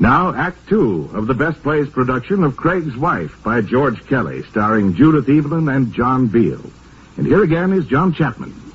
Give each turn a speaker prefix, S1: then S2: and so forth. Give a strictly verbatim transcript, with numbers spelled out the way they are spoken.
S1: Now, Act Two of the Best Plays production of Craig's Wife by George Kelly, starring Judith Evelyn and John Beal. And here again is John Chapman.